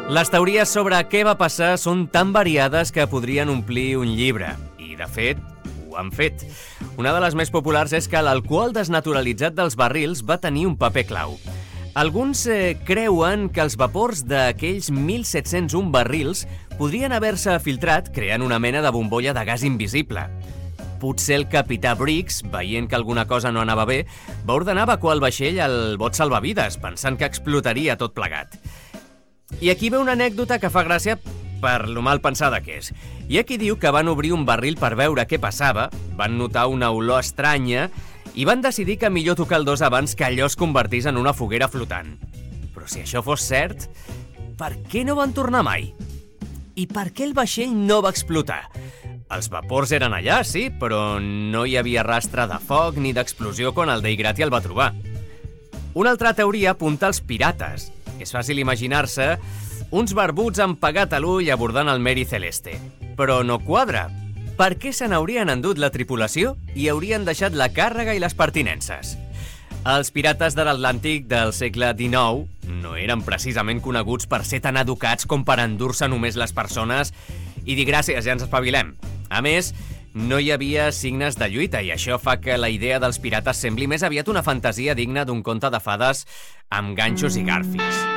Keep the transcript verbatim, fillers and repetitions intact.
Les teories sobre què va passar són tan variades que podrien omplir un llibre. I, de fet, ho han fet. Una de les més populars és que l'alcohol desnaturalitzat dels barrils va tenir un paper clau. Alguns eh, creuen que els vapors d'aquells mil set-cents un barrils podrien haver-se filtrat creant una mena de bombolla de gas invisible. Potser el capità Briggs, veient que alguna cosa no anava bé, va ordenar evacuar el vaixell al bot salvavides, pensant que explotaria tot plegat. I aquí ve una anècdota que fa gràcia per lo mal pensada que és. Hi ha qui diu que van obrir un barril per veure què passava, van notar una olor estranya i van decidir que millor tocar el dos abans que allò es convertís en una foguera flotant. Però si això fos cert, per què no van tornar mai? I per què el vaixell no va explotar? Els vapors eren allà, sí, però no hi havia rastre de foc ni d'explosió quan el Dei Grati el va trobar. Una altra teoria apunta als pirates. És fàcil imaginar-se uns barbuts amb pegat a l'ull abordant el Mary Celeste. Però no quadra. Per què se n'haurien endut la tripulació i haurien deixat la càrrega i les pertinences? Els pirates de l'Atlàntic del segle dinou no eren precisament coneguts per ser tan educats com per endur-se només les persones i dir gràcies, ja ens espavilem. A més, no hi havia signes de lluita i això fa que la idea dels pirates sembli més aviat una fantasia digna d'un conte de fades amb ganxos i garfis.